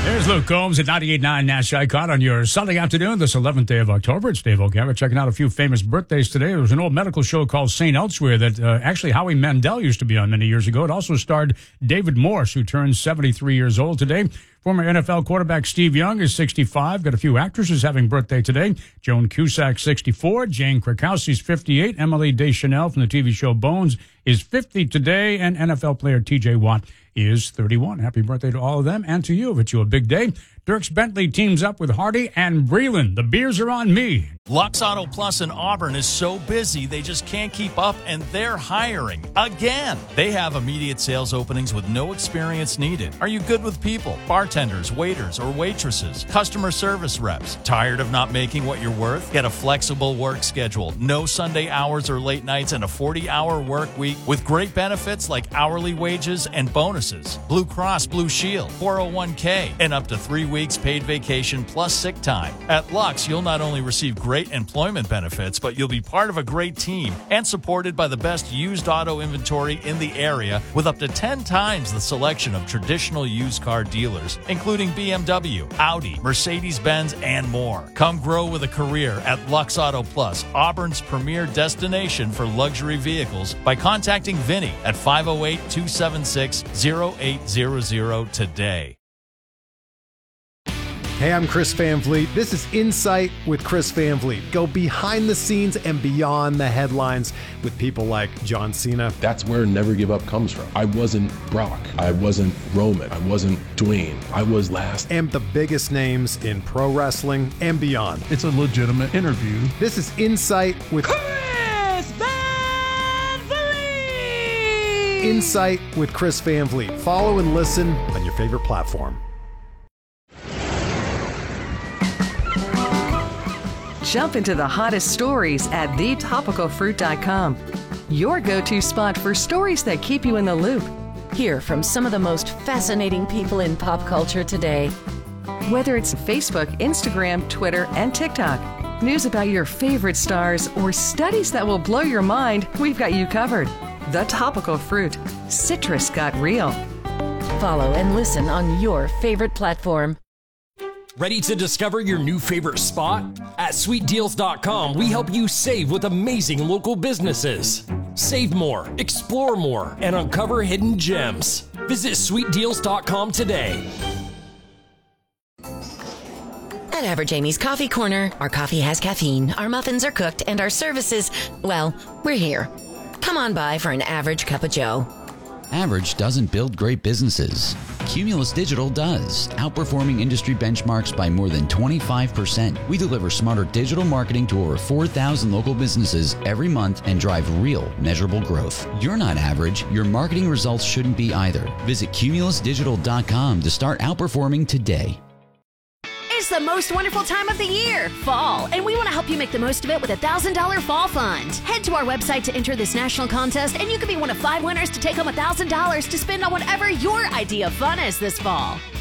There's Luke Combs at 98.9 Nash Icon on your Sunday afternoon, this 11th day of October. It's Dave O'Gara checking out a few famous birthdays today. There was an old medical show called St. Elsewhere that actually Howie Mandel used to be on many years ago. It also starred David Morse, who turns 73 years old today. Former NFL quarterback Steve Young is 65. Got a few actresses having birthday today. Joan Cusack, 64. Jane Krakowski's 58. Emily Deschanel from the TV show Bones is 50 today. And NFL player TJ Watt is 31. Happy birthday to all of them and to you if it's your big day. Dierks Bentley teams up with Hardy and Breland. The beers are on me. Lux Auto Plus in Auburn is so busy they just can't keep up, and they're hiring again. They have immediate sales openings with no experience needed. Are you good with people? Bartenders, waiters, or waitresses? Customer service reps? Tired of not making what you're worth? Get a flexible work schedule, no Sunday hours or late nights, and a 40-hour work week with great benefits like hourly wages and bonuses. Blue Cross Blue Shield, 401k, and up to 3 weeks paid vacation plus sick time. At Lux, you'll not only receive great employment benefits, but you'll be part of a great team and supported by the best used auto inventory in the area with up to 10 times the selection of traditional used car dealers, including BMW, Audi, Mercedes-Benz, and more. Come grow with a career at Lux Auto Plus, Auburn's premier destination for luxury vehicles, by contacting Vinny at 508-276-0800 today. Hey, I'm Chris Van Vliet. This is Insight with Chris Van Vliet. Go behind the scenes and beyond the headlines with people like John Cena. That's where Never Give Up comes from. I wasn't Brock. I wasn't Roman. I wasn't Dwayne. I was last. And the biggest names in pro wrestling and beyond. It's a legitimate interview. This is Insight with Chris Van Vliet. Insight with Chris Van Vliet. Follow and listen on your favorite platform. Jump into the hottest stories at thetopicalfruit.com. Your go-to spot for stories that keep you in the loop. Hear from some of the most fascinating people in pop culture today. Whether it's Facebook, Instagram, Twitter, and TikTok, news about your favorite stars, or studies that will blow your mind, we've got you covered. The Topical Fruit. Citrus got real. Follow and listen on your favorite platform. Ready to discover your new favorite spot? At sweetdeals.com, we help you save with amazing local businesses. Save more, explore more, and uncover hidden gems. Visit sweetdeals.com today. At Average Amy's Coffee Corner, our coffee has caffeine, our muffins are cooked, and our services, well, we're here. Come on by for an average cup of joe. Average doesn't build great businesses. Cumulus Digital does, outperforming industry benchmarks by more than 25%. We deliver smarter digital marketing to over 4,000 local businesses every month and drive real, measurable growth. You're not average. Your marketing results shouldn't be either. Visit cumulusdigital.com to start outperforming today. It's the most wonderful time of the year, fall, and we want to help you make the most of it with a $1,000 fall fund. Head to our website to enter this national contest, and you could be one of 5 winners to take home $1,000 to spend on whatever your idea of fun is this fall.